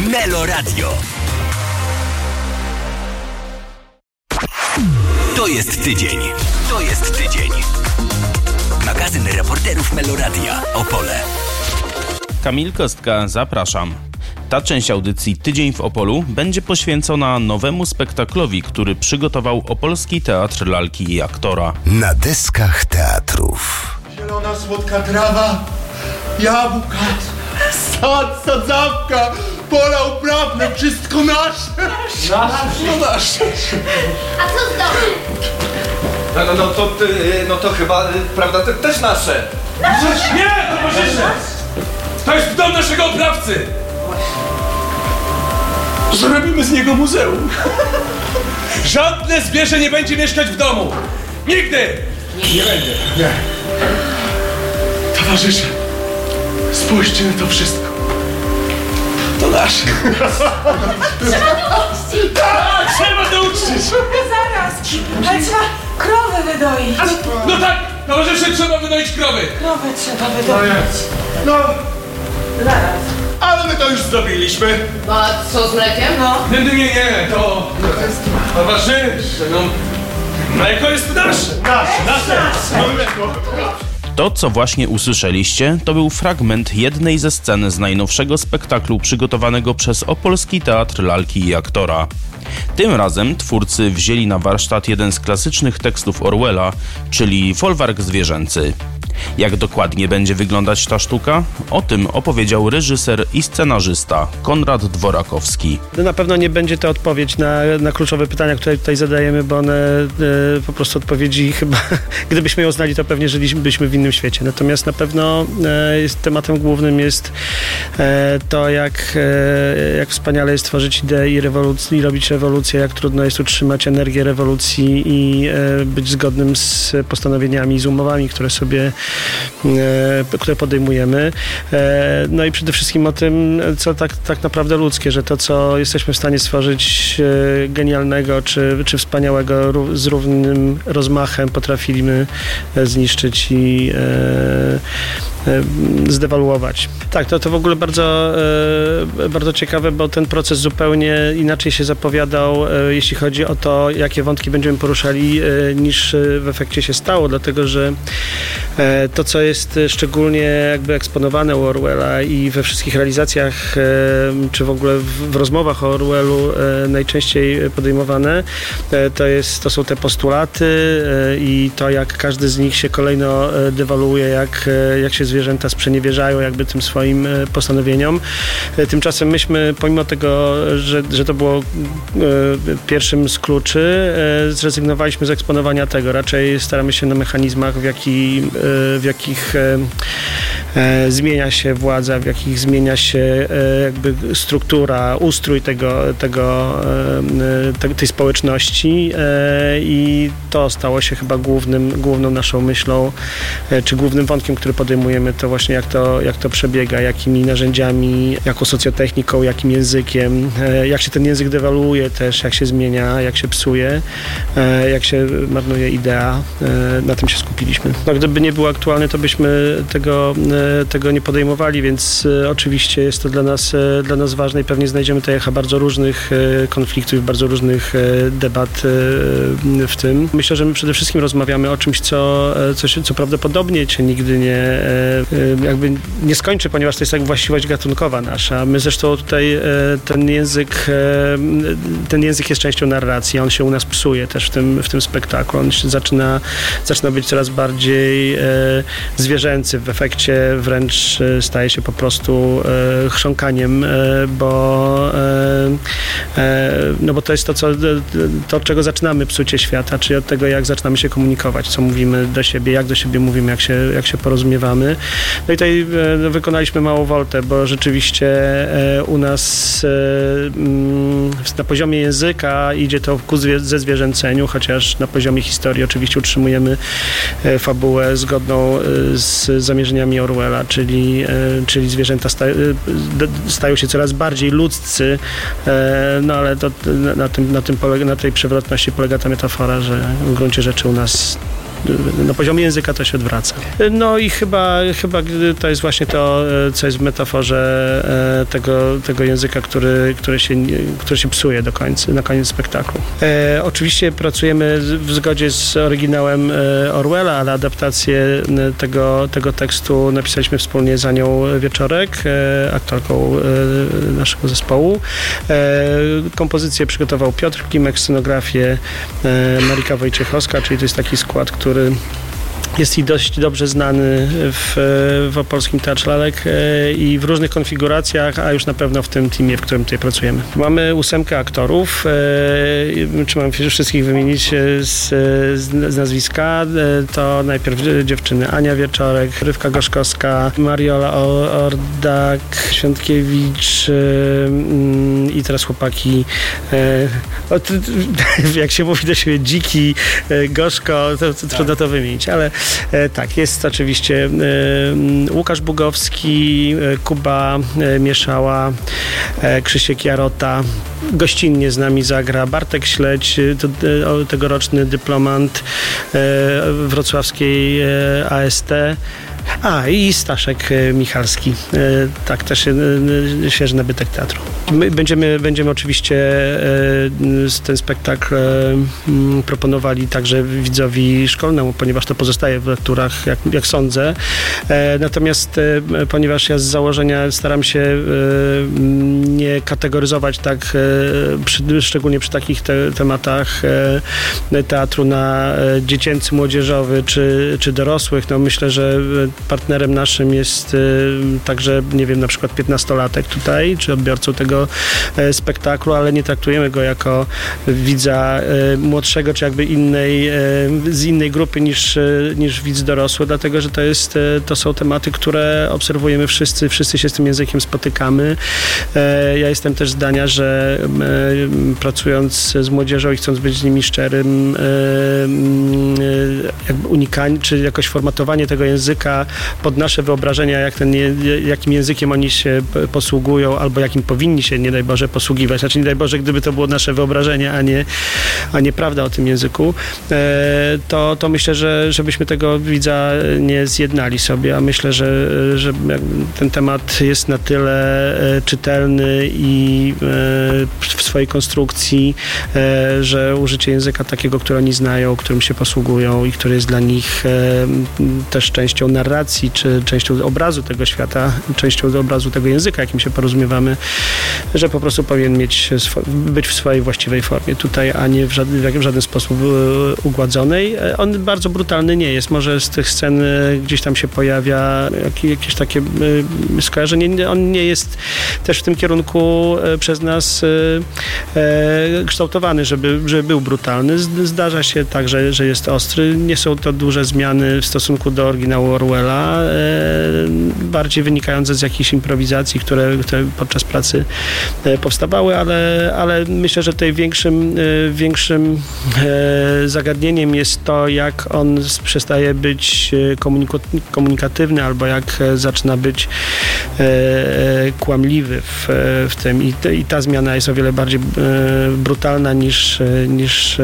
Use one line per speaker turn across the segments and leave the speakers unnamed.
Melo Radio. To jest tydzień. To jest tydzień. Magazyn reporterów Melo Radia. Opole.
Kamil Kostka, zapraszam. Ta część audycji Tydzień w Opolu będzie poświęcona nowemu spektaklowi, który przygotował Opolski Teatr Lalki i Aktora.
Na deskach teatrów.
Zielona, słodka trawa, jabłka, sad, sadzawka, pola uprawne, wszystko nasze. Nasze.
A co z domem?
No to chyba, prawda, też nasze.
Nie, towarzysze! To jest dom naszego oprawcy!
Zrobimy z niego muzeum.
Żadne zwierzę nie będzie mieszkać w domu! Nigdy! Nie będzie.
Nie. Towarzysze, spójrzcie na to wszystko. To nasze.
Trzeba to uczcić!
Tak, trzeba to uczcić!
Zaraz, ale trzeba krowę wydoić.
No tak, towarzysze, trzeba wydoić krowy!
Krowę trzeba wydoić.
No,
Zaraz.
ale my to już zrobiliśmy.
A co z mlekiem?
No.
Nie, to... Towarzysze, no... Mleko jest nasze!
Nasze.
To, co właśnie usłyszeliście, to był fragment jednej ze scen z najnowszego spektaklu przygotowanego przez Opolski Teatr Lalki i Aktora. Tym razem twórcy wzięli na warsztat jeden z klasycznych tekstów Orwella, czyli folwark zwierzęcy. Jak dokładnie będzie wyglądać ta sztuka? O tym opowiedział reżyser i scenarzysta Konrad Dworakowski.
Na pewno nie będzie to odpowiedź na kluczowe pytania, które tutaj zadajemy, bo one po prostu odpowiedzi chyba, gdybyśmy ją znali, to pewnie żylibyśmy w innym świecie. Natomiast na pewno tematem głównym jest to, jak wspaniale jest tworzyć idee i robić rewolucję, jak trudno jest utrzymać energię rewolucji i być zgodnym z postanowieniami, z umowami, które podejmujemy. No i przede wszystkim o tym, co tak naprawdę ludzkie, że to, co jesteśmy w stanie stworzyć genialnego czy wspaniałego z równym rozmachem, potrafimy zniszczyć i zdewaluować. Tak, to w ogóle bardzo ciekawe, bo ten proces zupełnie inaczej się zapowiadał, jeśli chodzi o to, jakie wątki będziemy poruszali, niż w efekcie się stało, dlatego że to, co jest szczególnie jakby eksponowane u Orwella i we wszystkich realizacjach, czy w ogóle w rozmowach o Orwellu najczęściej podejmowane, to są te postulaty i to, jak każdy z nich się kolejno dewaluuje, jak się zwierzęta sprzeniewierzają jakby tym swoim postanowieniom. Tymczasem myśmy, pomimo tego, że to było pierwszym z kluczy, zrezygnowaliśmy z eksponowania tego. Raczej staramy się na mechanizmach, w jakich zmienia się władza, w jakich zmienia się jakby struktura, ustrój tej społeczności i to stało się chyba główną naszą myślą, czy głównym wątkiem, który podejmujemy, to właśnie jak to przebiega, jakimi narzędziami, jaką socjotechniką, jakim językiem, jak się ten język dewaluuje też, jak się zmienia, jak się psuje, jak się marnuje idea. Na tym się skupiliśmy. No, gdyby nie było aktualne, to byśmy tego nie podejmowali, więc oczywiście jest to dla nas ważne i pewnie znajdziemy tutaj echa bardzo różnych konfliktów, bardzo różnych debat w tym. Myślę, że my przede wszystkim rozmawiamy o czymś, co prawdopodobnie się nigdy nie skończy, ponieważ to jest jak właściwość gatunkowa nasza. My zresztą tutaj ten język jest częścią narracji, on się u nas psuje też w tym spektaklu. On się zaczyna być coraz bardziej zwierzęcy. W efekcie wręcz staje się po prostu chrząkaniem, bo to jest to, od czego zaczynamy psucie świata, czyli od tego, jak zaczynamy się komunikować, co mówimy do siebie, jak do siebie mówimy, jak się porozumiewamy. No i tutaj wykonaliśmy małą woltę, bo rzeczywiście u nas na poziomie języka idzie to ku zezwierzęceniu, chociaż na poziomie historii oczywiście utrzymujemy fabułę zgodną z zamierzeniami Orwella, czyli zwierzęta stają się coraz bardziej ludzcy, no ale to na tej przewrotności polega ta metafora, że w gruncie rzeczy u nas na poziomie języka to się odwraca. No i chyba to jest właśnie to, co jest w metaforze tego języka, który się psuje na koniec spektaklu. Oczywiście pracujemy w zgodzie z oryginałem Orwella, ale adaptację tego tekstu napisaliśmy wspólnie z Anią Wieczorek, aktorką naszego zespołu. Kompozycję przygotował Piotr Klimek, scenografię Marika Wojciechowska, czyli to jest taki skład, który jest i dość dobrze znany w Opolskim Teatrze Lalek i w różnych konfiguracjach, a już na pewno w tym teamie, w którym tutaj pracujemy. Mamy 8 aktorów. Czy mam wszystkich wymienić z nazwiska? To najpierw dziewczyny Ania Wieczorek, Rywka Gorzkowska, Mariola Ordak, Świątkiewicz i teraz chłopaki, jak się mówi do siebie, Dziki, Gorzko, to trudno to wymienić, ale tak, jest oczywiście Łukasz Bugowski, Kuba Mieszała, Krzysiek Jarota. Gościnnie z nami zagra Bartek Śledź, tegoroczny dyplomant wrocławskiej AST. I Staszek Michalski, tak, też świeży nabytek teatru. My będziemy oczywiście ten spektakl proponowali także widzowi szkolnemu, ponieważ to pozostaje w lekturach, jak sądzę. Natomiast ponieważ ja z założenia staram się nie kategoryzować tak, szczególnie przy takich tematach teatru na dziecięcy, młodzieżowy czy dorosłych, no myślę, że partnerem naszym jest także, nie wiem, na przykład 15-latek tutaj, czy odbiorcą tego spektaklu, ale nie traktujemy go jako widza młodszego, czy jakby z innej grupy niż widz dorosły, dlatego, że to są tematy, które obserwujemy wszyscy się z tym językiem spotykamy. Ja jestem też zdania, że pracując z młodzieżą i chcąc być z nimi szczerym, jakby unikanie, czy jakoś formatowanie tego języka pod nasze wyobrażenia, jakim językiem oni się posługują, albo jakim powinni się, nie daj Boże, posługiwać. Znaczy, nie daj Boże, gdyby to było nasze wyobrażenie, a nie prawda o tym języku, to myślę, żebyśmy tego widza nie zjednali sobie, a myślę, że ten temat jest na tyle czytelny i w swojej konstrukcji, że użycie języka takiego, który oni znają, którym się posługują i który jest dla nich też częścią narracji, czy częścią obrazu tego świata, częścią obrazu tego języka, jakim się porozumiewamy, że po prostu powinien być w swojej właściwej formie tutaj, a nie w żaden sposób ugładzonej. On bardzo brutalny nie jest. Może z tych scen gdzieś tam się pojawia jakieś takie skojarzenie. On nie jest też w tym kierunku przez nas kształtowany, żeby był brutalny. Zdarza się tak, że jest ostry. Nie są to duże zmiany w stosunku do oryginału Orwella, bardziej wynikające z jakichś improwizacji, które podczas pracy powstawały, ale myślę, że tutaj większym zagadnieniem jest to, jak on przestaje być komunikatywny, albo jak zaczyna być kłamliwy w tym. I ta zmiana jest o wiele bardziej brutalna niż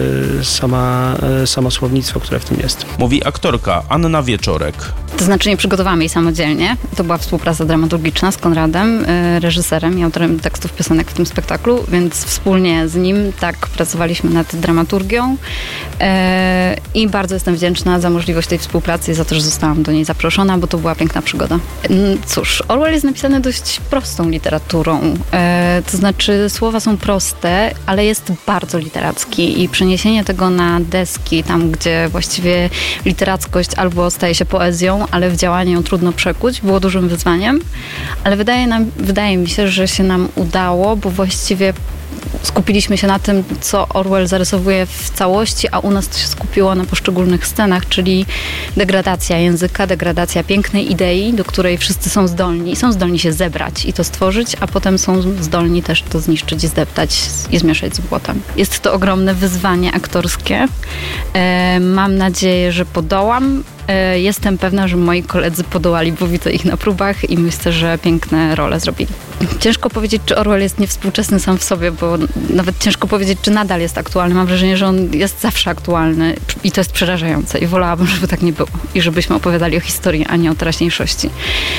samo słownictwo, które w tym jest.
Mówi aktorka Anna Wieczorek.
To znaczy nie przygotowałam jej samodzielnie. To była współpraca dramaturgiczna z Konradem, reżyserem i autorem tekstów piosenek w tym spektaklu, więc wspólnie z nim tak pracowaliśmy nad dramaturgią i bardzo jestem wdzięczna za możliwość tej współpracy i za to, że zostałam do niej zaproszona, bo to była piękna przygoda. Cóż, Orwell jest napisany dość prostą literaturą. To znaczy słowa są proste, ale jest bardzo literacki i przeniesienie tego na deski, tam gdzie właściwie literackość albo staje się poezją, ale w działaniu ją trudno przekuć, było dużym wyzwaniem, ale wydaje mi się, że się nam udało, bo właściwie skupiliśmy się na tym, co Orwell zarysowuje w całości, a u nas to się skupiło na poszczególnych scenach, czyli degradacja języka, degradacja pięknej idei, do której wszyscy są zdolni i są zdolni się zebrać i to stworzyć, a potem są zdolni też to zniszczyć, zdeptać i zmieszać z błotem. Jest to ogromne wyzwanie aktorskie. Mam nadzieję, że podołam. jestem pewna, że moi koledzy podołali, bo widzę ich na próbach i myślę, że piękne role zrobili. Ciężko powiedzieć, czy Orwell jest niewspółczesny sam w sobie, bo nawet ciężko powiedzieć, czy nadal jest aktualny. Mam wrażenie, że on jest zawsze aktualny i to jest przerażające i wolałabym, żeby tak nie było i żebyśmy opowiadali o historii, a nie o teraźniejszości.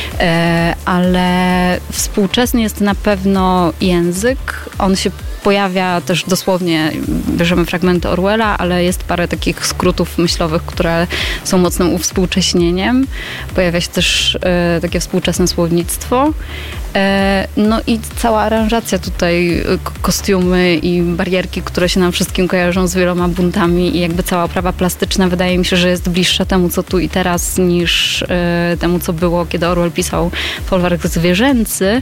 Ale współczesny jest na pewno język. On się pojawia też dosłownie, bierzemy fragmenty Orwella, ale jest parę takich skrótów myślowych, które są mocnym uwspółcześnieniem. Pojawia się też takie współczesne słownictwo. No i cała aranżacja tutaj, kostiumy i barierki, które się nam wszystkim kojarzą z wieloma buntami i jakby cała oprawa plastyczna wydaje mi się, że jest bliższa temu, co tu i teraz, niż temu, co było, kiedy Orwell pisał Folwark zwierzęcy,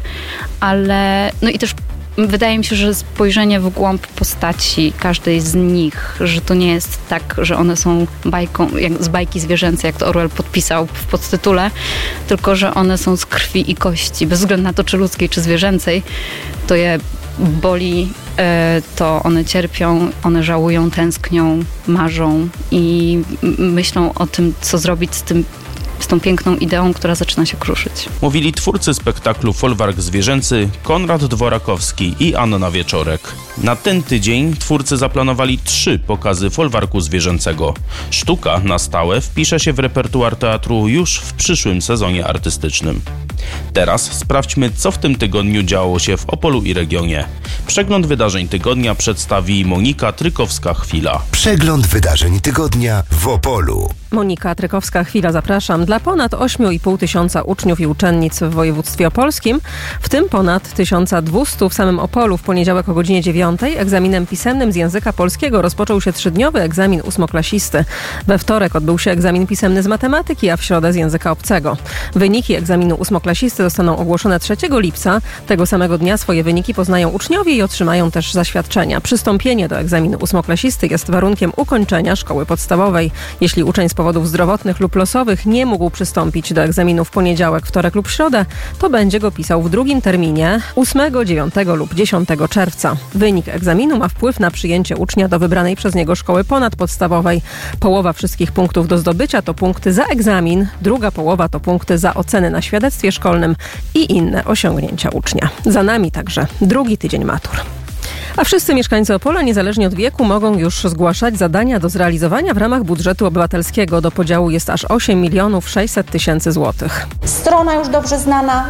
ale no i też wydaje mi się, że spojrzenie w głąb postaci każdej z nich, że to nie jest tak, że one są bajką, jak z bajki zwierzęcej, jak to Orwell podpisał w podtytule, tylko że one są z krwi i kości, bez względu na to, czy ludzkiej, czy zwierzęcej. To je boli, to one cierpią, one żałują, tęsknią, marzą i myślą o tym, co zrobić z tą piękną ideą, która zaczyna się kruszyć.
Mówili twórcy spektaklu Folwark zwierzęcy Konrad Dworakowski i Anna Wieczorek. Na ten tydzień twórcy zaplanowali 3 pokazy folwarku zwierzęcego. Sztuka na stałe wpisze się w repertuar teatru już w przyszłym sezonie artystycznym. Teraz sprawdźmy, co w tym tygodniu działo się w Opolu i regionie. Przegląd wydarzeń tygodnia przedstawi Monika Trykowska-Chwila.
Przegląd wydarzeń tygodnia w Opolu.
Monika Trykowska-Chwila, zapraszam. Dla ponad 8,5 tysiąca uczniów i uczennic w województwie opolskim, w tym ponad 1200 w samym Opolu w poniedziałek o godzinie 9 egzaminem pisemnym z języka polskiego rozpoczął się 3-dniowy egzamin ósmoklasisty. We wtorek odbył się egzamin pisemny z matematyki, a w środę z języka obcego. Wyniki egzaminu ósmoklasisty zostaną ogłoszone 3 lipca. Tego samego dnia swoje wyniki poznają uczniowie i otrzymają też zaświadczenia. Przystąpienie do egzaminu ósmoklasisty jest warunkiem ukończenia szkoły podstawowej. Jeśli uczeń z powodów zdrowotnych lub losowych nie mógł przystąpić do egzaminu w poniedziałek, wtorek lub środę, to będzie go pisał w drugim terminie 8, 9 lub 10 czerwca. Wynik egzaminu ma wpływ na przyjęcie ucznia do wybranej przez niego szkoły ponadpodstawowej. Połowa wszystkich punktów do zdobycia to punkty za egzamin, druga połowa to punkty za oceny na świadectwie szkolnym i inne osiągnięcia ucznia. Za nami także drugi tydzień matur. A wszyscy mieszkańcy Opola, niezależnie od wieku, mogą już zgłaszać zadania do zrealizowania w ramach budżetu obywatelskiego. Do podziału jest aż 8 600 000 złotych.
Strona już dobrze znana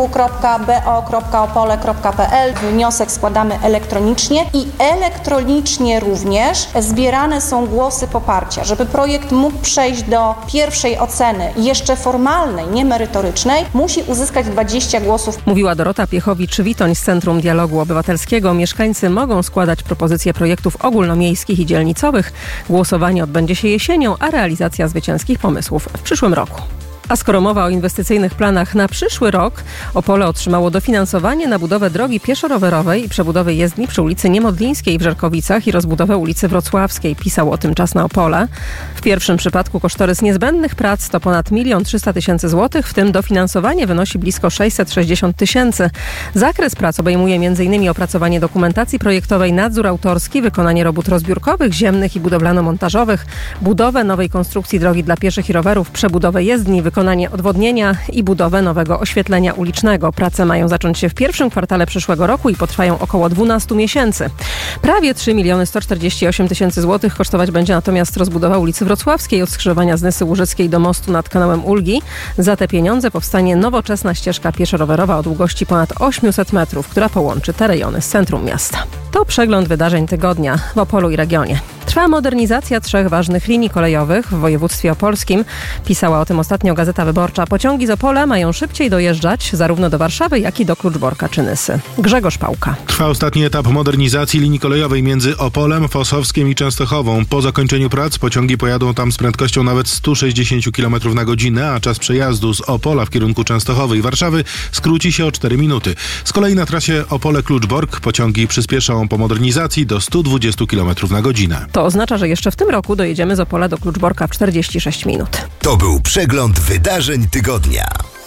www.bo.opole.pl. Wniosek składamy elektronicznie i elektronicznie również zbierane są głosy poparcia. Żeby projekt mógł przejść do pierwszej oceny, jeszcze formalnej, nie merytorycznej, musi uzyskać 20 głosów.
Mówiła Dorota Piechowicz-Witoń z Centrum Dialogu Obywatelskiego. Mieszkańcy mogą składać propozycje projektów ogólnomiejskich i dzielnicowych. Głosowanie odbędzie się jesienią, a realizacja zwycięskich pomysłów w przyszłym roku. A skoro mowa o inwestycyjnych planach na przyszły rok, Opole otrzymało dofinansowanie na budowę drogi pieszo-rowerowej i przebudowę jezdni przy ulicy Niemodlińskiej w Żerkowicach i rozbudowę ulicy Wrocławskiej. Pisał o tym Czas na Opole. W pierwszym przypadku kosztorys niezbędnych prac to ponad 1 300 000 złotych, w tym dofinansowanie wynosi blisko 660 000. Zakres prac obejmuje m.in. opracowanie dokumentacji projektowej, nadzór autorski, wykonanie robót rozbiórkowych, ziemnych i budowlano-montażowych, budowę nowej konstrukcji drogi dla pieszych i rowerów, przebudowę jezdni, wykonanie odwodnienia i budowę nowego oświetlenia ulicznego. Prace mają zacząć się w pierwszym kwartale przyszłego roku i potrwają około 12 miesięcy. Prawie 3 148 000 złotych kosztować będzie natomiast rozbudowa ulicy Wrocławskiej od skrzyżowania z Nysy Łużyckiej do mostu nad kanałem Ulgi. Za te pieniądze powstanie nowoczesna ścieżka pieszo-rowerowa o długości ponad 800 metrów, która połączy te rejony z centrum miasta. To przegląd wydarzeń tygodnia w Opolu i regionie. Trwa modernizacja 3 ważnych linii kolejowych w województwie opolskim. Pisała o tym ostatnio Gazeta Wyborcza. Pociągi z Opola mają szybciej dojeżdżać zarówno do Warszawy, jak i do Kluczborka czy Nysy. Grzegorz Pałka.
Trwa ostatni etap modernizacji linii kolejowej między Opolem, Fosowskiem i Częstochową. Po zakończeniu prac pociągi pojadą tam z prędkością nawet 160 km na godzinę, a czas przejazdu z Opola w kierunku Częstochowy i Warszawy skróci się o 4 minuty. Z kolei na trasie Opole-Kluczbork pociągi przyspieszą po modernizacji do 120 km na godzinę.
To oznacza, że jeszcze w tym roku dojedziemy z Opola do Kluczborka w 46 minut.
To był przegląd wydarzeń tygodnia.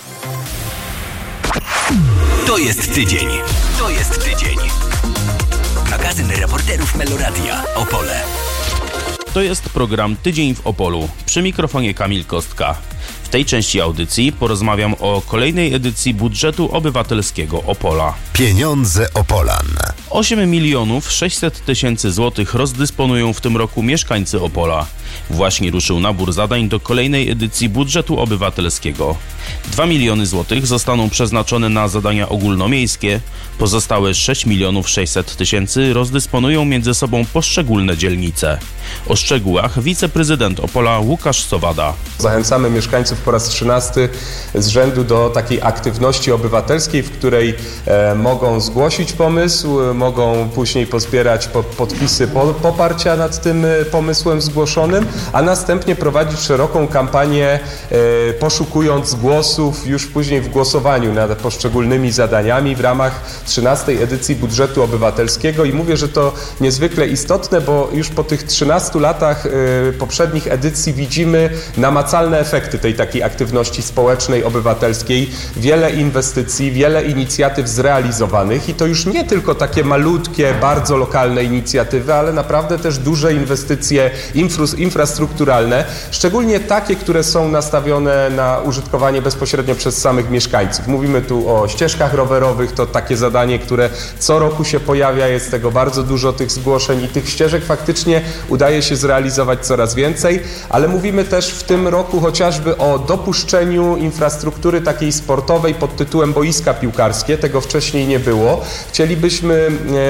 To jest tydzień. To jest tydzień. Magazyn reporterów Meloradia. Opole.
To jest program Tydzień w Opolu. Przy mikrofonie Kamil Kostka. W tej części audycji porozmawiam o kolejnej edycji budżetu obywatelskiego Opola.
Pieniądze Opolan.
8 600 000 złotych rozdysponują w tym roku mieszkańcy Opola. Właśnie ruszył nabór zadań do kolejnej edycji budżetu obywatelskiego. 2 miliony złotych zostaną przeznaczone na zadania ogólnomiejskie, pozostałe 6 600 000 rozdysponują między sobą poszczególne dzielnice. O szczegółach wiceprezydent Opola Łukasz Sowada.
Zachęcamy mieszkańców po raz 13 z rzędu do takiej aktywności obywatelskiej, w której mogą zgłosić pomysł, mogą później pozbierać podpisy poparcia nad tym pomysłem zgłoszonym, a następnie prowadzić szeroką kampanię, poszukując głosów już później w głosowaniu nad poszczególnymi zadaniami w ramach 13. edycji budżetu obywatelskiego. I mówię, że to niezwykle istotne, bo już po tych 13 latach poprzednich edycji widzimy namacalne efekty tej takiej aktywności społecznej, obywatelskiej. Wiele inwestycji, wiele inicjatyw zrealizowanych i to już nie tylko takie malutkie, bardzo lokalne inicjatywy, ale naprawdę też duże inwestycje infrastrukturalne, szczególnie takie, które są nastawione na użytkowanie bezpośrednio przez samych mieszkańców. Mówimy tu o ścieżkach rowerowych, to takie zadanie, które co roku się pojawia, jest tego bardzo dużo, tych zgłoszeń i tych ścieżek faktycznie udaje się zrealizować coraz więcej, ale mówimy też w tym roku chociażby o dopuszczeniu infrastruktury takiej sportowej pod tytułem boiska piłkarskie. Tego wcześniej nie było. Chcielibyśmy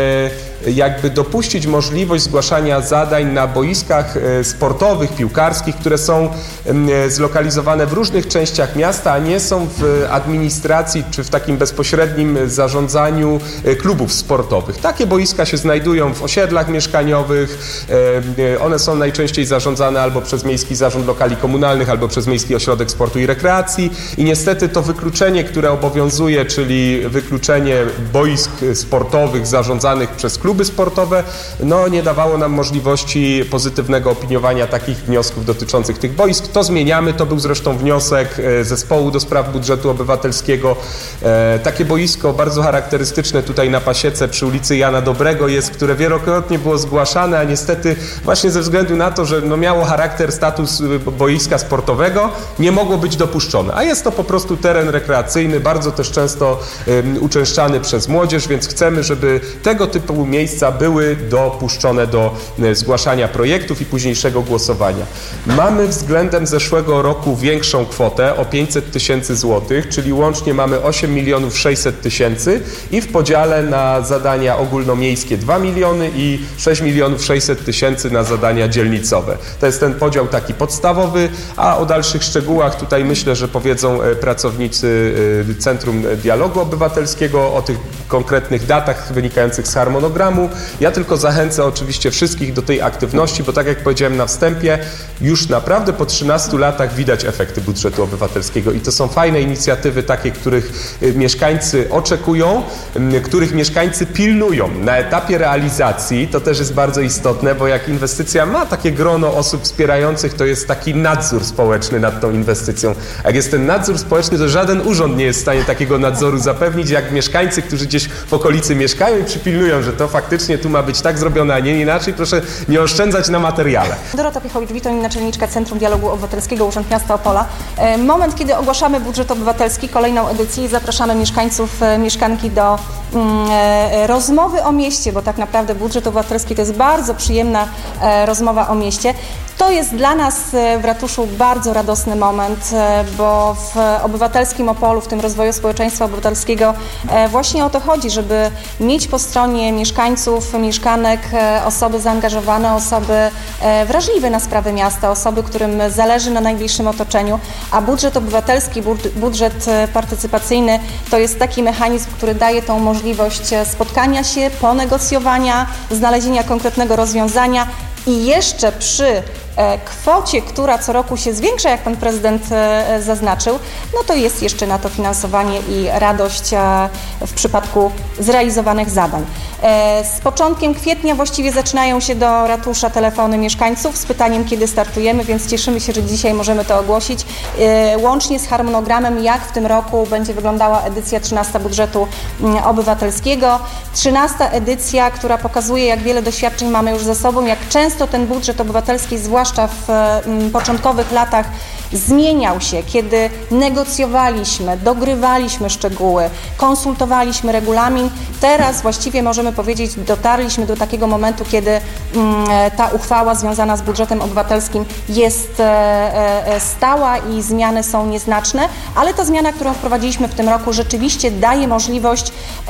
jakby dopuścić możliwość zgłaszania zadań na boiskach sportowych, piłkarskich, które są zlokalizowane w różnych częściach miasta, a nie są w administracji czy w takim bezpośrednim zarządzaniu klubów sportowych. Takie boiska się znajdują w osiedlach mieszkaniowych. One są najczęściej zarządzane albo przez Miejski Zarząd Lokali Komunalnych, albo przez Miejski Ośrodek Sportu i Rekreacji i niestety to wykluczenie, które obowiązuje, czyli wykluczenie boisk sportowych zarządzanych przez kluby sportowe, nie dawało nam możliwości pozytywnego opiniowania takich wniosków dotyczących tych boisk. To zmieniamy, to był zresztą wniosek zespołu do spraw budżetu obywatelskiego. Takie boisko bardzo charakterystyczne tutaj na Pasiece przy ulicy Jana Dobrego jest, które wielokrotnie było zgłaszane, a niestety właśnie ze względu na to, że miało status boiska sportowego, nie mogło być dopuszczone. A jest to po prostu teren rekreacyjny, bardzo też często uczęszczany przez młodzież, więc chcemy, żeby tego typu miejsca były dopuszczone do zgłaszania projektów i późniejszego głosowania. Mamy względem zeszłego roku większą kwotę o 500 000 złotych, czyli łącznie mamy 8 600 000 i w podziale na zadania ogólnomiejskie 2 miliony i 6 600 000 na zadania dzielnicowe. To jest ten podział taki podstawowy, a o dalszych szczegółach tutaj myślę, że powiedzą pracownicy Centrum Dialogu Obywatelskiego o tych konkretnych datach wynikających z harmonogramu. Ja tylko zachęcę oczywiście wszystkich do tej aktywności, bo tak jak powiedziałem na wstępie, już naprawdę po 13 latach widać efekty budżetu obywatelskiego i to są fajne inicjatywy takie, których mieszkańcy oczekują, których mieszkańcy pilnują. Na etapie realizacji to też jest bardzo istotne, bo jak inwestycja ma takie grono osób wspierających, to jest taki nadzór społeczny nad tą inwestycją. Jak jest ten nadzór społeczny, to żaden urząd nie jest w stanie takiego nadzoru zapewnić, jak mieszkańcy, którzy gdzieś w okolicy mieszkają i przypilnują, że to faktycznie tu ma być tak zrobione, a nie inaczej. Proszę nie oszczędzać na materiale.
Dorota Piechowicz-Witoń, naczelniczka Centrum Dialogu Obywatelskiego, Urząd Miasta Opola. Moment, kiedy ogłaszamy budżet obywatelski, kolejną edycję, zapraszamy mieszkańców, mieszkanki do rozmowy o mieście, bo tak naprawdę budżet obywatelski to jest bardzo przyjemna rozmowa o mieście. To jest dla nas w ratuszu bardzo radosny moment, bo w obywatelskim Opolu, w tym rozwoju społeczeństwa obywatelskiego właśnie o to chodzi, żeby mieć po stronie mieszkańców, mieszkanek osoby zaangażowane, osoby wrażliwe na sprawy miasta, osoby, którym zależy na najbliższym otoczeniu, a budżet obywatelski, budżet partycypacyjny to jest taki mechanizm, który daje tą możliwość spotkania się, ponegocjowania, znalezienia konkretnego rozwiązania i jeszcze przy kwocie, która co roku się zwiększa, jak pan prezydent zaznaczył, no to jest jeszcze na to finansowanie i radość w przypadku zrealizowanych zadań. Z początkiem kwietnia właściwie zaczynają się do ratusza telefony mieszkańców z pytaniem, kiedy startujemy, więc cieszymy się, że dzisiaj możemy to ogłosić. Łącznie z harmonogramem, jak w tym roku będzie wyglądała edycja 13 budżetu obywatelskiego. 13 edycja, która pokazuje, jak wiele doświadczeń mamy już za sobą, jak często ten budżet obywatelski, zwłaszcza w początkowych latach, zmieniał się, kiedy negocjowaliśmy, dogrywaliśmy szczegóły, konsultowaliśmy regulamin. Teraz właściwie możemy powiedzieć, dotarliśmy do takiego momentu, kiedy ta uchwała związana z budżetem obywatelskim jest stała i zmiany są nieznaczne, ale ta zmiana, którą wprowadziliśmy w tym roku, rzeczywiście daje możliwość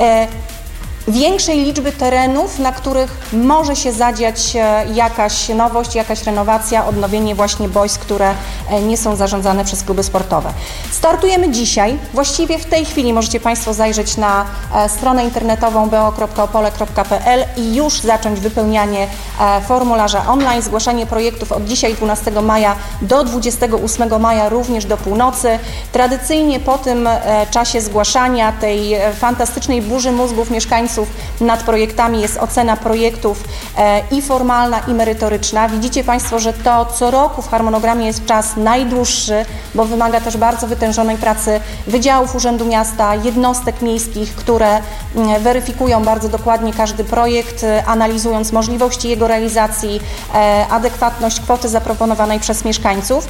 większej liczby terenów, na których może się zadziać jakaś nowość, jakaś renowacja, odnowienie właśnie boisk, które nie są zarządzane przez kluby sportowe. Startujemy dzisiaj. Właściwie w tej chwili możecie Państwo zajrzeć na stronę internetową bo.opole.pl i już zacząć wypełnianie formularza online, zgłaszanie projektów od dzisiaj 12 maja do 28 maja również do północy. Tradycyjnie po tym czasie zgłaszania tej fantastycznej burzy mózgów mieszkańców nad projektami jest ocena projektów i formalna, i merytoryczna. Widzicie Państwo, że to co roku w harmonogramie jest czas najdłuższy, bo wymaga też bardzo wytężonej pracy wydziałów Urzędu Miasta, jednostek miejskich, które weryfikują bardzo dokładnie każdy projekt, analizując możliwości jego realizacji, adekwatność kwoty zaproponowanej przez mieszkańców.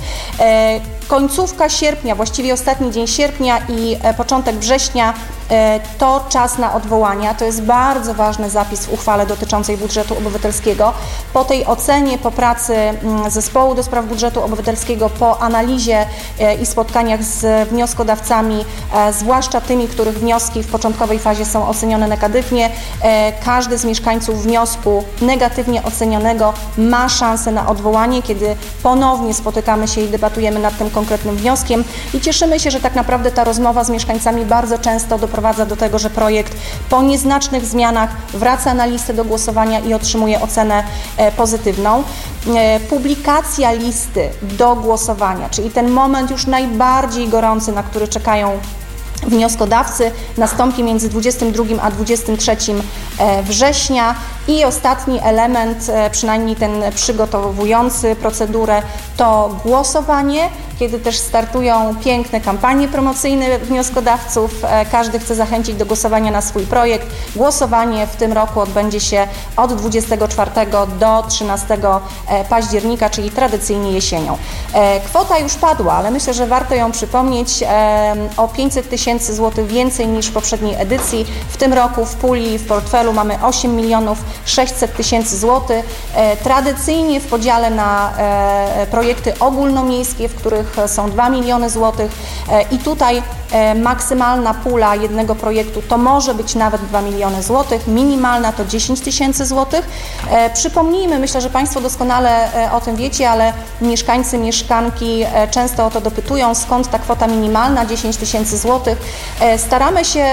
Końcówka sierpnia, właściwie ostatni dzień sierpnia i początek września to czas na odwołania. To jest bardzo ważny zapis w uchwale dotyczącej budżetu obywatelskiego. Po tej ocenie, po pracy zespołu do spraw budżetu obywatelskiego, po analizie i spotkaniach z wnioskodawcami, zwłaszcza tymi, których wnioski w początkowej fazie są ocenione negatywnie, każdy z mieszkańców wniosku negatywnie ocenionego ma szansę na odwołanie, kiedy ponownie spotykamy się i debatujemy nad tym konkretnym wnioskiem i cieszymy się, że tak naprawdę ta rozmowa z mieszkańcami bardzo często doprowadza do tego, że projekt po nieznacznych zmianach wraca na listę do głosowania i otrzymuje ocenę pozytywną. Publikacja listy do głosowania, czyli ten moment już najbardziej gorący, na który czekają wnioskodawcy, nastąpi między 22 a 23 września i ostatni element, przynajmniej ten przygotowujący procedurę, to głosowanie, kiedy też startują piękne kampanie promocyjne wnioskodawców. Każdy chce zachęcić do głosowania na swój projekt. Głosowanie w tym roku odbędzie się od 24 do 13 października, czyli tradycyjnie jesienią. Kwota już padła, ale myślę, że warto ją przypomnieć. O 500 000 złotych więcej niż w poprzedniej edycji. W tym roku w puli, w portfelu mamy 8 600 000 złotych. Tradycyjnie w podziale na projekty ogólnomiejskie, w których są 2 miliony złotych i tutaj maksymalna pula jednego projektu to może być nawet 2 miliony złotych, minimalna to 10 000 złotych. Przypomnijmy, myślę, że Państwo doskonale o tym wiecie, ale mieszkańcy, mieszkanki często o to dopytują, skąd ta kwota minimalna 10 000 złotych. Staramy się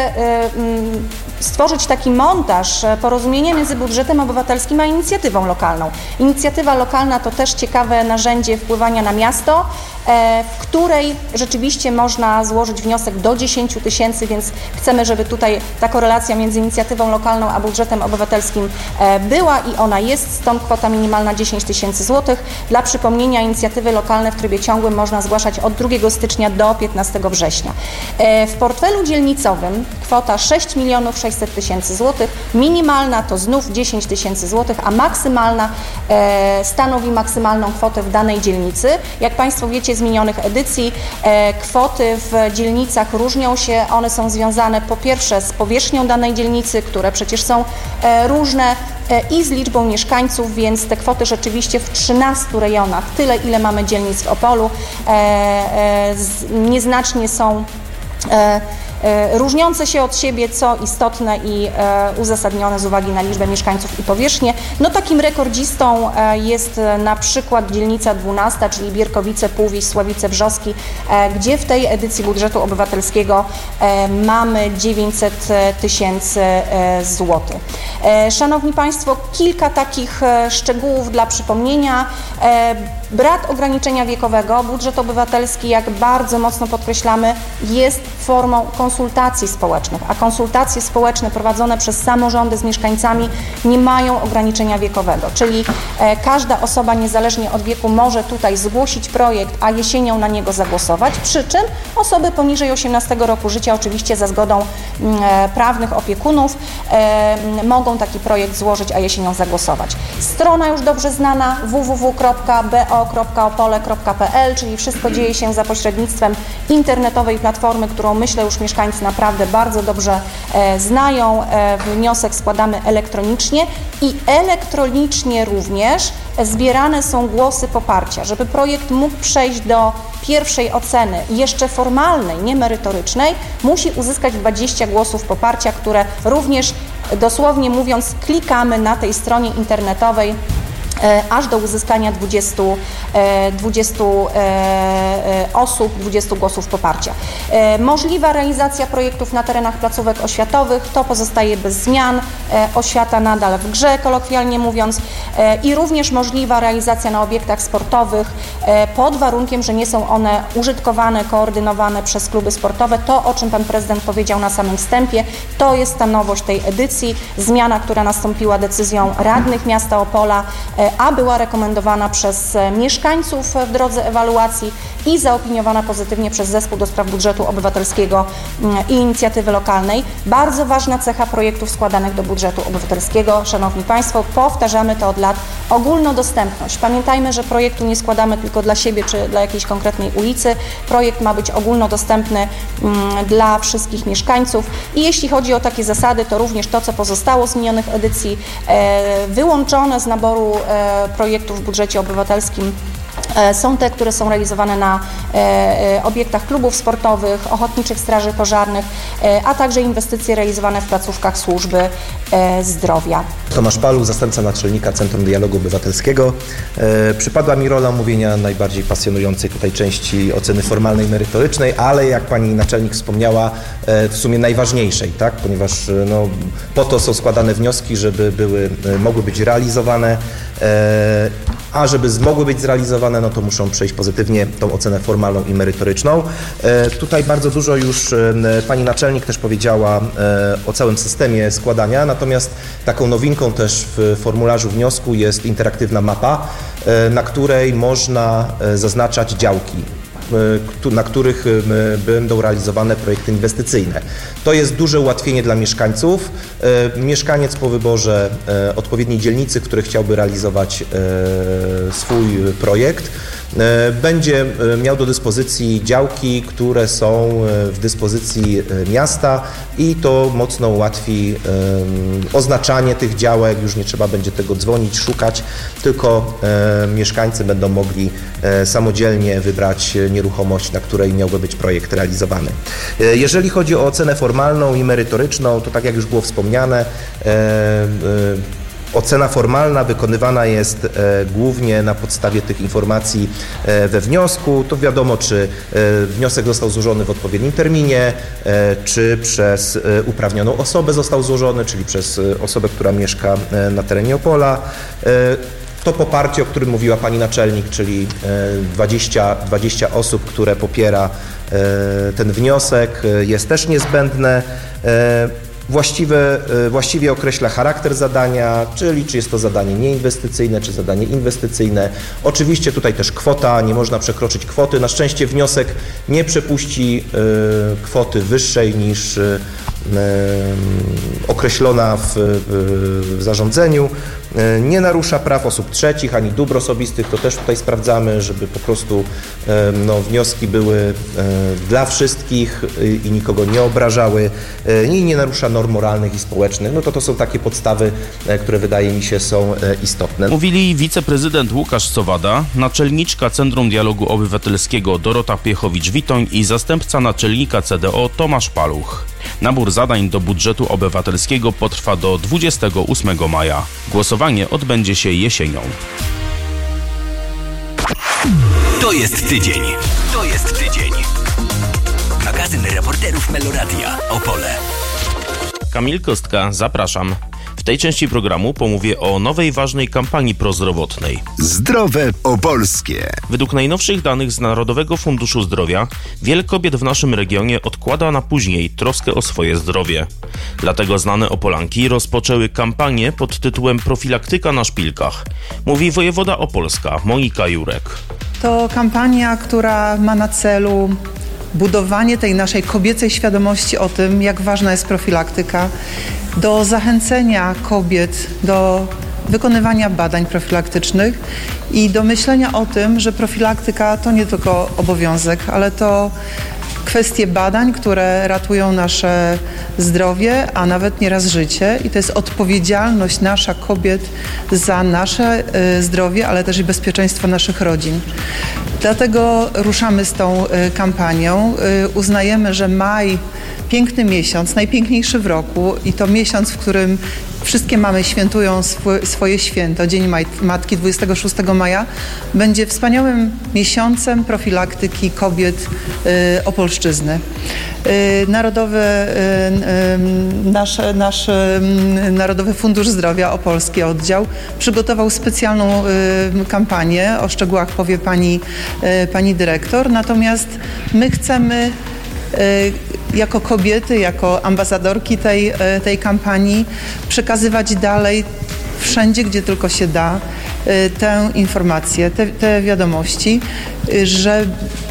stworzyć taki montaż, porozumienie między budżetem obywatelskim a inicjatywą lokalną. Inicjatywa lokalna to też ciekawe narzędzie wpływania na miasto, w której rzeczywiście można złożyć wniosek do 10 000, więc chcemy, żeby tutaj ta korelacja między inicjatywą lokalną a budżetem obywatelskim była i ona jest, stąd kwota minimalna 10 000 złotych. Dla przypomnienia, inicjatywy lokalne w trybie ciągłym można zgłaszać od 2 stycznia do 15 września. W portfelu dzielnicowym kwota 6 600 000 złotych, minimalna to znów 10 000 złotych, a maksymalna stanowi maksymalną kwotę w danej dzielnicy. Jak Państwo wiecie z minionych edycji, kwoty w dzielnicach różnią się, one są związane po pierwsze z powierzchnią danej dzielnicy, które przecież są różne, i z liczbą mieszkańców, więc te kwoty rzeczywiście w 13 rejonach, tyle ile mamy dzielnic w Opolu, nieznacznie są różniące się od siebie, co istotne i uzasadnione z uwagi na liczbę mieszkańców i powierzchnię. No takim rekordzistą jest na przykład dzielnica 12, czyli Bierkowice, Półwieś, Sławice, Wrzoski, gdzie w tej edycji budżetu obywatelskiego mamy 900 000 złotych. Szanowni Państwo, kilka takich szczegółów dla przypomnienia. Brak ograniczenia wiekowego. Budżet obywatelski, jak bardzo mocno podkreślamy, jest formą konsultacji społecznych, a konsultacje społeczne prowadzone przez samorządy z mieszkańcami nie mają ograniczenia wiekowego, czyli każda osoba niezależnie od wieku może tutaj zgłosić projekt, a jesienią na niego zagłosować, przy czym osoby poniżej 18 roku życia, oczywiście za zgodą prawnych opiekunów, mogą taki projekt złożyć, a jesienią zagłosować. Strona już dobrze znana www.bo.opole.pl, czyli wszystko dzieje się za pośrednictwem internetowej platformy, którą myślę już mieszkańcy naprawdę bardzo dobrze znają. Wniosek składamy elektronicznie i elektronicznie również zbierane są głosy poparcia. Żeby projekt mógł przejść do pierwszej oceny, jeszcze formalnej, nie merytorycznej, musi uzyskać 20 głosów poparcia, które również, dosłownie mówiąc, klikamy na tej stronie internetowej aż do uzyskania 20 osób, 20 głosów poparcia. Możliwa realizacja projektów na terenach placówek oświatowych, to pozostaje bez zmian, oświata nadal w grze, kolokwialnie mówiąc, i również możliwa realizacja na obiektach sportowych pod warunkiem, że nie są one użytkowane, koordynowane przez kluby sportowe. To, o czym Pan Prezydent powiedział na samym wstępie, to jest ta nowość tej edycji, zmiana, która nastąpiła decyzją radnych miasta Opola, a była rekomendowana przez mieszkańców w drodze ewaluacji i zaopiniowana pozytywnie przez Zespół do Spraw Budżetu Obywatelskiego i Inicjatywy Lokalnej. Bardzo ważna cecha projektów składanych do budżetu obywatelskiego. Szanowni Państwo, powtarzamy to od lat, ogólnodostępność. Pamiętajmy, że projektu nie składamy tylko dla siebie czy dla jakiejś konkretnej ulicy. Projekt ma być ogólnodostępny dla wszystkich mieszkańców i jeśli chodzi o takie zasady, to również to, co pozostało z minionych edycji, wyłączone z naboru projektów w budżecie obywatelskim są te, które są realizowane na obiektach klubów sportowych, ochotniczych straży pożarnych, a także inwestycje realizowane w placówkach służby zdrowia.
Tomasz Paluch, zastępca naczelnika Centrum Dialogu Obywatelskiego. Przypadła mi rola omówienia najbardziej pasjonującej tutaj części oceny formalnej i merytorycznej, ale jak pani naczelnik wspomniała, w sumie najważniejszej, tak? Ponieważ no, po to są składane wnioski, żeby mogły być realizowane, a żeby mogły być zrealizowane, no to muszą przejść pozytywnie tą ocenę formalną i merytoryczną. Tutaj bardzo dużo już pani naczelnik też powiedziała o całym systemie składania, natomiast taką nowinką też w formularzu wniosku jest interaktywna mapa, na której można zaznaczać działki, na których będą realizowane projekty inwestycyjne. To jest duże ułatwienie dla mieszkańców. Mieszkaniec po wyborze odpowiedniej dzielnicy, w której chciałby realizować swój projekt, będzie miał do dyspozycji działki, które są w dyspozycji miasta i to mocno ułatwi oznaczanie tych działek, już nie trzeba będzie tego dzwonić, szukać, tylko mieszkańcy będą mogli samodzielnie wybrać nieruchomość, na której miałby być projekt realizowany. Jeżeli chodzi o ocenę formalną i merytoryczną, to tak jak już było wspomniane, ocena formalna wykonywana jest głównie na podstawie tych informacji we wniosku. To wiadomo, czy wniosek został złożony w odpowiednim terminie, czy przez uprawnioną osobę został złożony, czyli przez osobę, która mieszka na terenie Opola. To poparcie, o którym mówiła pani naczelnik, czyli 20 osób, które popiera ten wniosek, jest też niezbędne. Właściwie określa charakter zadania, czyli czy jest to zadanie nieinwestycyjne, czy zadanie inwestycyjne. Oczywiście tutaj też kwota, nie można przekroczyć kwoty. Na szczęście wniosek nie przepuści kwoty wyższej niż określona w zarządzeniu. nie narusza praw osób trzecich ani dóbr osobistych, to też tutaj sprawdzamy, żeby po prostu wnioski były dla wszystkich i nikogo nie obrażały i nie narusza norm moralnych i społecznych. To są takie podstawy, które wydaje mi się są istotne.
Mówili wiceprezydent Łukasz Sowada, naczelniczka Centrum Dialogu Obywatelskiego Dorota Piechowicz-Witoń i zastępca naczelnika CDO Tomasz Paluch. Nabór zadań do budżetu obywatelskiego potrwa do 28 maja. Głosowanie odbędzie się jesienią.
To jest tydzień. To jest tydzień. Magazyn reporterów Meloradia. Opole.
Kamil Kostka, zapraszam. W tej części programu pomówię o nowej ważnej kampanii prozdrowotnej.
Zdrowe Opolskie.
Według najnowszych danych z Narodowego Funduszu Zdrowia wiele kobiet w naszym regionie odkłada na później troskę o swoje zdrowie. Dlatego znane Opolanki rozpoczęły kampanię pod tytułem Profilaktyka na szpilkach. Mówi wojewoda opolska Monika Jurek.
To kampania, która ma na celu budowanie tej naszej kobiecej świadomości o tym, jak ważna jest profilaktyka, do zachęcenia kobiet do wykonywania badań profilaktycznych i do myślenia o tym, że profilaktyka to nie tylko obowiązek, ale to kwestie badań, które ratują nasze zdrowie, a nawet nieraz życie. I to jest odpowiedzialność nasza kobiet za nasze zdrowie, ale też i bezpieczeństwo naszych rodzin. Dlatego ruszamy z tą kampanią. Uznajemy, że maj, piękny miesiąc, najpiękniejszy w roku i to miesiąc, w którym wszystkie mamy świętują swoje święto, Dzień Matki 26 maja, będzie wspaniałym miesiącem profilaktyki kobiet Opolszczyzny. Nasz Narodowy Fundusz Zdrowia Opolski Oddział przygotował specjalną kampanię, o szczegółach powie pani dyrektor, natomiast my chcemy jako kobiety, jako ambasadorki tej kampanii przekazywać dalej wszędzie, gdzie tylko się da tę informację, te wiadomości, że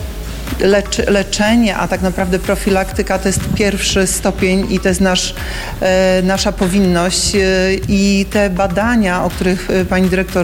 leczenie, a tak naprawdę profilaktyka to jest pierwszy stopień i to jest nasza powinność i te badania, o których pani dyrektor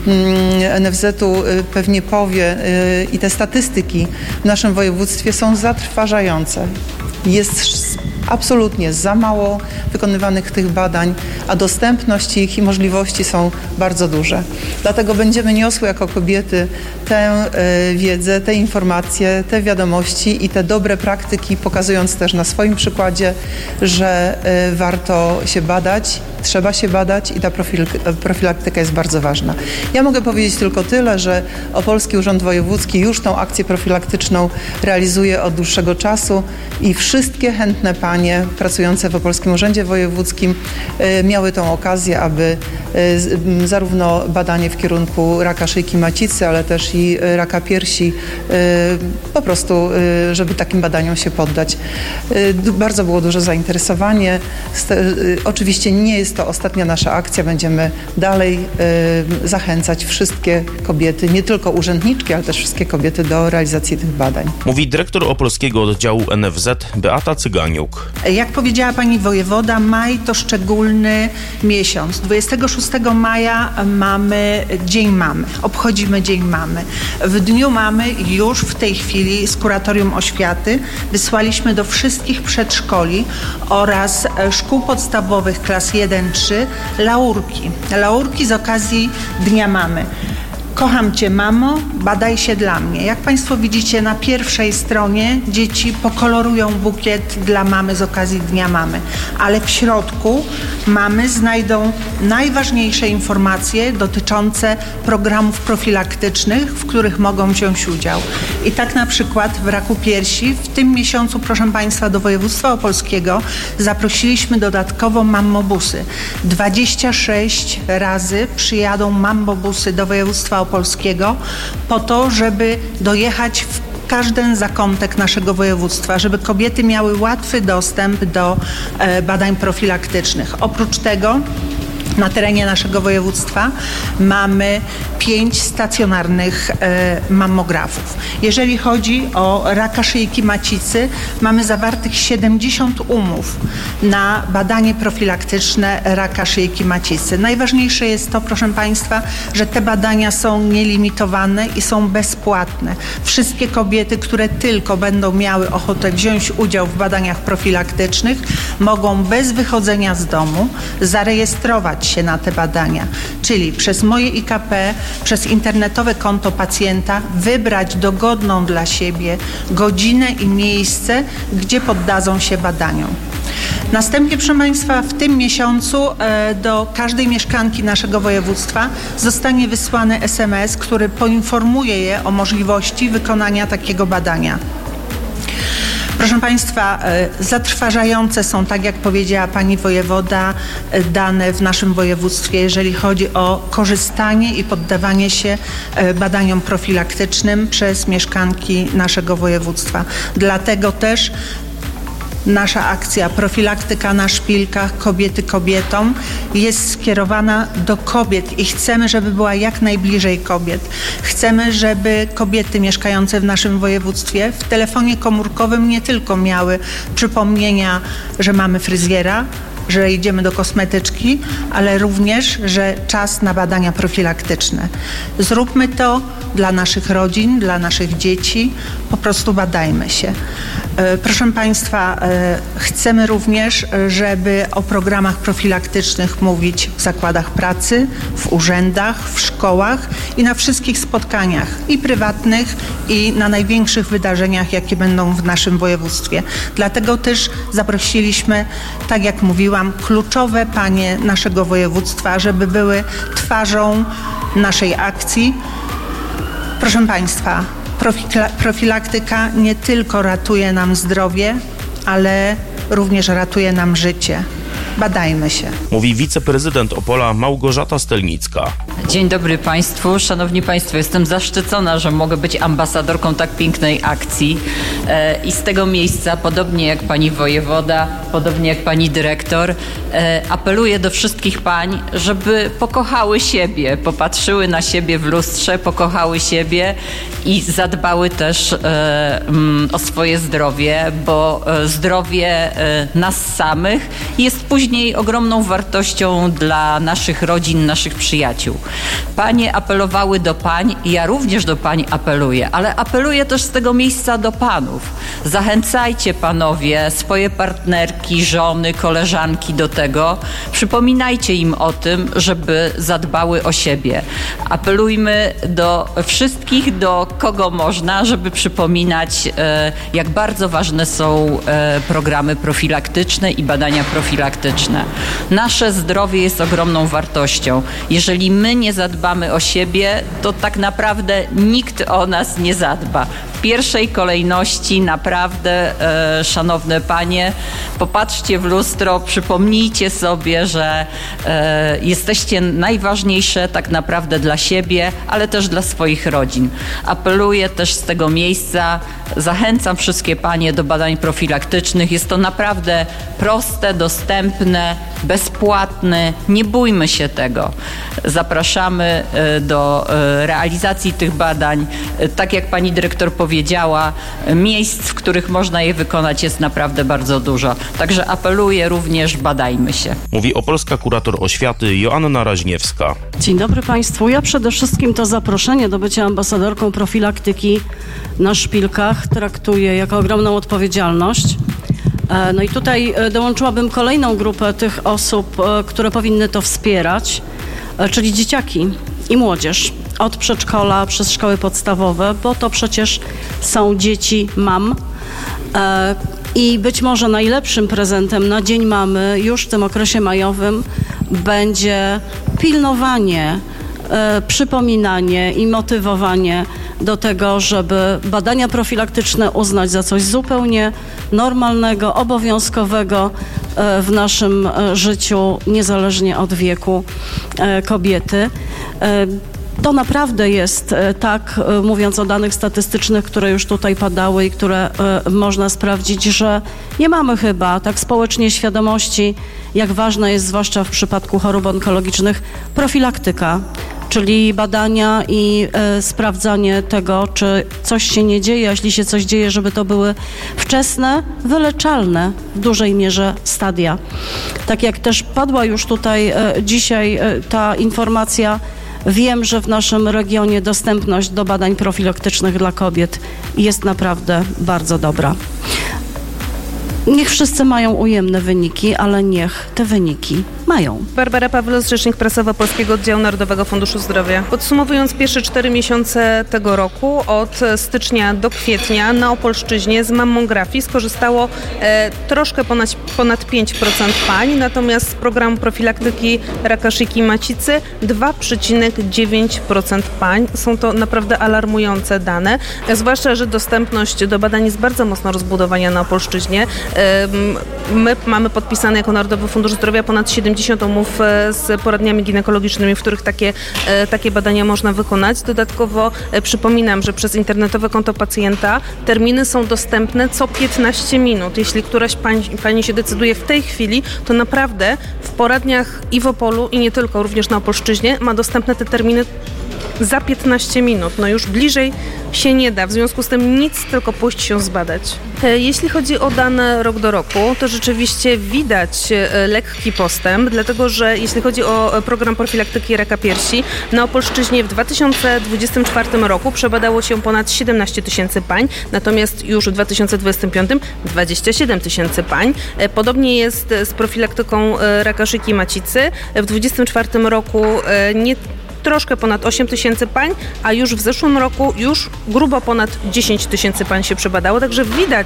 NFZ-u pewnie powie i te statystyki w naszym województwie są zatrważające. Jest absolutnie za mało wykonywanych tych badań, a dostępność ich i możliwości są bardzo duże. Dlatego będziemy niosły jako kobiety tę wiedzę, te informacje, te wiadomości i te dobre praktyki, pokazując też na swoim przykładzie, że warto się badać, trzeba się badać i ta profilaktyka jest bardzo ważna. Ja mogę powiedzieć tylko tyle, że Opolski Urząd Wojewódzki już tą akcję profilaktyczną realizuje od dłuższego czasu i wszystkie chętne panie pracujące w Opolskim Urzędzie Wojewódzkim miały tą okazję, aby zarówno badanie w kierunku raka szyjki macicy, ale też i raka piersi, po prostu, żeby takim badaniom się poddać. Bardzo było duże zainteresowanie. Oczywiście nie jest to ostatnia nasza akcja. Będziemy dalej zachęcać wszystkie kobiety, nie tylko urzędniczki, ale też wszystkie kobiety do realizacji tych badań.
Mówi dyrektor Opolskiego Oddziału NFZ Beata Cyganiuk.
Jak powiedziała pani wojewoda, maj to szczególny miesiąc. 26 maja mamy Dzień Mamy. Obchodzimy Dzień Mamy. W Dniu Mamy już w tej chwili z Kuratorium Oświaty wysłaliśmy do wszystkich przedszkoli oraz szkół podstawowych klas 1-3 laurki. Laurki z okazji Dnia Mamy. Kocham Cię, mamo, badaj się dla mnie. Jak Państwo widzicie, na pierwszej stronie dzieci pokolorują bukiet dla mamy z okazji Dnia Mamy, ale w środku mamy znajdą najważniejsze informacje dotyczące programów profilaktycznych, w których mogą wziąć udział. I tak na przykład w raku piersi w tym miesiącu, proszę Państwa, do województwa opolskiego zaprosiliśmy dodatkowo mammobusy. 26 razy przyjadą mammobusy do województwa opolskiego po to, żeby dojechać w każdy zakątek naszego województwa, żeby kobiety miały łatwy dostęp do badań profilaktycznych. Oprócz tego Na terenie naszego województwa mamy 5 stacjonarnych mammografów. Jeżeli chodzi o raka szyjki macicy, mamy zawartych 70 umów na badanie profilaktyczne raka szyjki macicy. Najważniejsze jest to, proszę Państwa, że te badania są nielimitowane i są bezpłatne. Wszystkie kobiety, które tylko będą miały ochotę wziąć udział w badaniach profilaktycznych, mogą bez wychodzenia z domu zarejestrować się na te badania, czyli przez Moje IKP, przez internetowe konto pacjenta wybrać dogodną dla siebie godzinę i miejsce, gdzie poddadzą się badaniom. Następnie, proszę Państwa, w tym miesiącu do każdej mieszkanki naszego województwa zostanie wysłany SMS, który poinformuje je o możliwości wykonania takiego badania. Proszę Państwa, zatrważające są, tak jak powiedziała Pani wojewoda, dane w naszym województwie, jeżeli chodzi o korzystanie i poddawanie się badaniom profilaktycznym przez mieszkanki naszego województwa. Dlatego też nasza akcja Profilaktyka na szpilkach, kobiety kobietom jest skierowana do kobiet i chcemy, żeby była jak najbliżej kobiet. Chcemy, żeby kobiety mieszkające w naszym województwie w telefonie komórkowym nie tylko miały przypomnienia, że mamy fryzjera, że idziemy do kosmetyczki, ale również, że czas na badania profilaktyczne. Zróbmy to dla naszych rodzin, dla naszych dzieci. Po prostu badajmy się. Proszę Państwa, chcemy również, żeby o programach profilaktycznych mówić w zakładach pracy, w urzędach, w szkołach i na wszystkich spotkaniach i prywatnych, i na największych wydarzeniach, jakie będą w naszym województwie. Dlatego też zaprosiliśmy, tak jak mówiłam, kluczowe panie naszego województwa, żeby były twarzą naszej akcji. Proszę Państwa, profilaktyka nie tylko ratuje nam zdrowie, ale również ratuje nam życie. Badajmy się.
Mówi wiceprezydent Opola Małgorzata Stelnicka.
Dzień dobry Państwu. Szanowni Państwo, jestem zaszczycona, że mogę być ambasadorką tak pięknej akcji i z tego miejsca, podobnie jak Pani wojewoda, podobnie jak Pani dyrektor, apeluję do wszystkich pań, żeby pokochały siebie, popatrzyły na siebie w lustrze, pokochały siebie i zadbały też o swoje zdrowie, bo zdrowie nas samych jest później ogromną wartością dla naszych rodzin, naszych przyjaciół. Panie apelowały do pań, ja również do pań apeluję, ale apeluję też z tego miejsca do panów. Zachęcajcie panowie swoje partnerki, żony, koleżanki do tego. Przypominajcie im o tym, żeby zadbały o siebie. Apelujmy do wszystkich, do kogo można, żeby przypominać, jak bardzo ważne są programy profilaktyczne i badania profilaktyczne. Nasze zdrowie jest ogromną wartością. Jeżeli my nie zadbamy o siebie, to tak naprawdę nikt o nas nie zadba. W pierwszej kolejności naprawdę, szanowne panie, popatrzcie w lustro, przypomnijcie sobie, że jesteście najważniejsze tak naprawdę dla siebie, ale też dla swoich rodzin. Apeluję też z tego miejsca, zachęcam wszystkie panie do badań profilaktycznych. Jest to naprawdę proste, dostępne, bezpłatne. Nie bójmy się tego. Zapraszamy do realizacji tych badań. Tak jak pani dyrektor powiedziała, miejsc, w których można je wykonać, jest naprawdę bardzo dużo. Także apeluję również, badajmy się.
Mówi opolska kurator oświaty Joanna Raźniewska.
Dzień dobry Państwu. Ja przede wszystkim to zaproszenie do bycia ambasadorką profilaktyki na szpilkach traktuję jako ogromną odpowiedzialność. No i tutaj dołączyłabym kolejną grupę tych osób, które powinny to wspierać, czyli dzieciaki i młodzież. Od przedszkola przez szkoły podstawowe, bo to przecież są dzieci mam. I być może najlepszym prezentem na Dzień Mamy już w tym okresie majowym będzie pilnowanie, przypominanie i motywowanie do tego, żeby badania profilaktyczne uznać za coś zupełnie normalnego, obowiązkowego w naszym życiu, niezależnie od wieku kobiety. To naprawdę jest tak, mówiąc o danych statystycznych, które już tutaj padały i które można sprawdzić, że nie mamy chyba tak społecznie świadomości, jak ważna jest, zwłaszcza w przypadku chorób onkologicznych, profilaktyka, czyli badania i sprawdzanie tego, czy coś się nie dzieje, a jeśli się coś dzieje, żeby to były wczesne, wyleczalne w dużej mierze stadia. Tak jak też padła już tutaj dzisiaj ta informacja, wiem, że w naszym regionie dostępność do badań profilaktycznych dla kobiet jest naprawdę bardzo dobra. Niech wszyscy mają ujemne wyniki, ale niech te wyniki mają.
Barbara Pawlos, rzecznik prasowa Polskiego Oddziału Narodowego Funduszu Zdrowia. Podsumowując pierwsze 4 miesiące tego roku, od stycznia do kwietnia na Opolszczyźnie z mammografii skorzystało troszkę ponad 5% pań, natomiast z programu profilaktyki raka szyjki macicy 2,9% pań. Są to naprawdę alarmujące dane, zwłaszcza, że dostępność do badań jest bardzo mocno rozbudowana na Opolszczyźnie. My mamy podpisane jako Narodowy Fundusz Zdrowia ponad 70 umów z poradniami ginekologicznymi, w których takie badania można wykonać. Dodatkowo przypominam, że przez internetowe konto pacjenta terminy są dostępne co 15 minut. Jeśli któraś pani się decyduje w tej chwili, to naprawdę w poradniach i w Opolu, i nie tylko, również na Opolszczyźnie ma dostępne te terminy za 15 minut. No już bliżej się nie da. W związku z tym nic, tylko pójść się zbadać. Jeśli chodzi o dane rok do roku, to rzeczywiście widać lekki postęp, dlatego że jeśli chodzi o program profilaktyki raka piersi, na Opolszczyźnie w 2024 roku przebadało się ponad 17 tysięcy pań, natomiast już w 2025 27 tysięcy pań. Podobnie jest z profilaktyką raka szyjki macicy. W 2024 roku troszkę ponad 8 tysięcy pań, a już w zeszłym roku już grubo ponad 10 tysięcy pań się przebadało, także widać,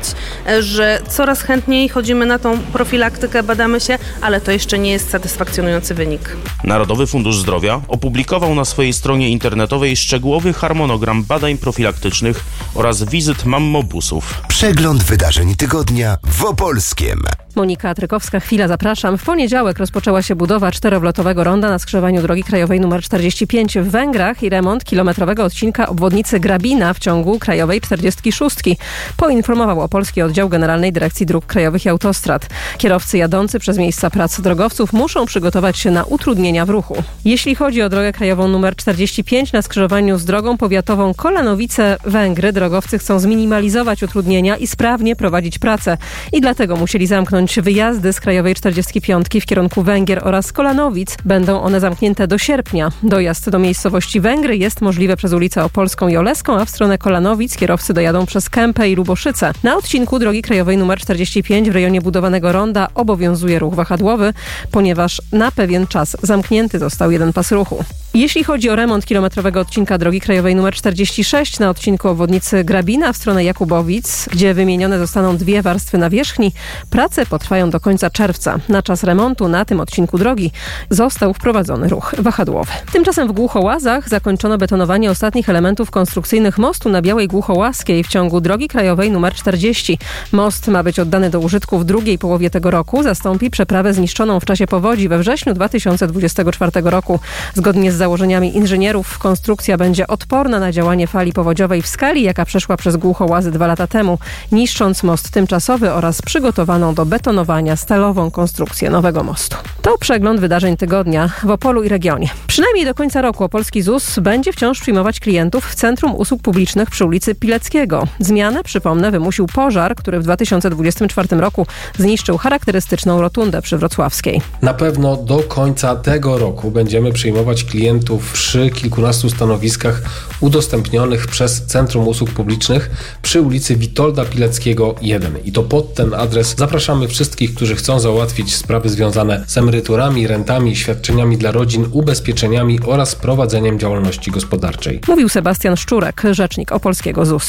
że coraz chętniej chodzimy na tą profilaktykę, badamy się, ale to jeszcze nie jest satysfakcjonujący wynik.
Narodowy Fundusz Zdrowia opublikował na swojej stronie internetowej szczegółowy harmonogram badań profilaktycznych oraz wizyt mammobusów.
Przegląd wydarzeń tygodnia w Opolskiem.
Monika Trykowska, chwila, zapraszam. W poniedziałek rozpoczęła się budowa 4-wlotowego ronda na skrzyżowaniu drogi krajowej nr 45 w Węgrach i remont kilometrowego odcinka obwodnicy Grabina w ciągu krajowej 46. Poinformował Opolski Oddział Generalnej Dyrekcji Dróg Krajowych i Autostrad. Kierowcy jadący przez miejsca prac drogowców muszą przygotować się na utrudnienia w ruchu. Jeśli chodzi o drogę krajową nr 45 na skrzyżowaniu z drogą powiatową Kolanowice-Węgry, drogowcy chcą zminimalizować utrudnienia i sprawnie prowadzić pracę. I dlatego musieli zamknąć wyjazdy z krajowej 45 w kierunku Węgier oraz Kolanowic. Będą one zamknięte do sierpnia. Dojazd do miejscowości Węgry jest możliwy przez ulicę Opolską i Oleską, a w stronę Kolanowic kierowcy dojadą przez Kępę i Luboszyce. Na odcinku drogi krajowej nr 45 w rejonie budowanego ronda obowiązuje ruch wahadłowy, ponieważ na pewien czas zamknięty został jeden pas ruchu. Jeśli chodzi o remont kilometrowego odcinka drogi krajowej nr 46 na odcinku obwodnicy Grabina w stronę Jakubowic, gdzie wymienione zostaną 2 warstwy nawierzchni, prace potrwają do końca czerwca. Na czas remontu na tym odcinku drogi został wprowadzony ruch wahadłowy. Tymczasem w Głuchołazach zakończono betonowanie ostatnich elementów konstrukcyjnych mostu na Białej Głuchołaskiej w ciągu drogi krajowej nr 40. Most ma być oddany do użytku w drugiej połowie tego roku. Zastąpi przeprawę zniszczoną w czasie powodzi we wrześniu 2024 roku. Zgodnie z założeniami inżynierów konstrukcja będzie odporna na działanie fali powodziowej w skali, jaka przeszła przez Głuchołazy 2 lata temu, niszcząc most tymczasowy oraz przygotowaną do betonowania stalową konstrukcję nowego mostu. To przegląd wydarzeń tygodnia w Opolu i regionie. Przynajmniej do końca roku Opolski ZUS będzie wciąż przyjmować klientów w Centrum Usług Publicznych przy ulicy Pileckiego. Zmianę, przypomnę, wymusił pożar, który w 2024 roku zniszczył charakterystyczną rotundę przy Wrocławskiej.
Na pewno do końca tego roku będziemy przyjmować klientów przy kilkunastu stanowiskach udostępnionych przez Centrum Usług Publicznych przy ulicy Witolda Pileckiego 1. I to pod ten adres zapraszamy wszystkich, którzy chcą załatwić sprawy związane z emeryturami, rentami, świadczeniami dla rodzin, ubezpieczeniami oraz prowadzeniem działalności gospodarczej.
Mówił Sebastian Szczurek, rzecznik Opolskiego ZUS-u.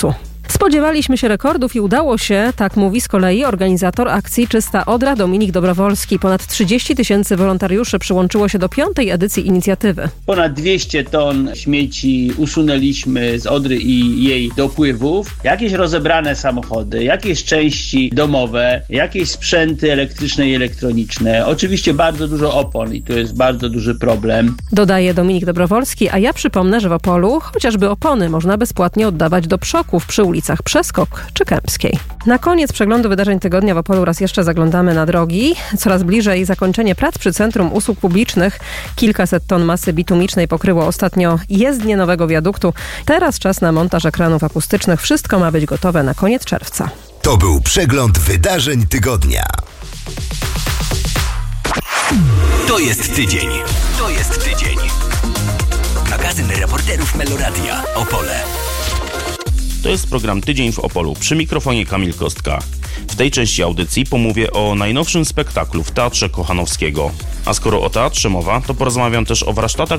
Spodziewaliśmy się rekordów i udało się, tak mówi z kolei organizator akcji Czysta Odra Dominik Dobrowolski. Ponad 30 000 wolontariuszy przyłączyło się do 5. edycji inicjatywy.
Ponad 200 ton śmieci usunęliśmy z Odry i jej dopływów. Jakieś rozebrane samochody, jakieś części domowe, jakieś sprzęty elektryczne i elektroniczne. Oczywiście bardzo dużo opon i to jest bardzo duży problem.
Dodaje Dominik Dobrowolski, a ja przypomnę, że w Opolu chociażby opony można bezpłatnie oddawać do przoków przy ulicach Przeskok czy Kępskiej. Na koniec przeglądu wydarzeń tygodnia w Opolu raz jeszcze zaglądamy na drogi. Coraz bliżej zakończenie prac przy Centrum Usług Publicznych. Kilkaset ton masy bitumicznej pokryło ostatnio jezdnię nowego wiaduktu. Teraz czas na montaż ekranów akustycznych. Wszystko ma być gotowe na koniec czerwca.
To był przegląd wydarzeń tygodnia.
To jest tydzień. To jest tydzień. Magazyn reporterów Meloradia. Opole.
To jest program Tydzień w Opolu. Przy mikrofonie Kamil Kostka. W tej części audycji pomówię o najnowszym spektaklu w Teatrze Kochanowskiego. A skoro o teatrze mowa, to porozmawiam też o warsztatach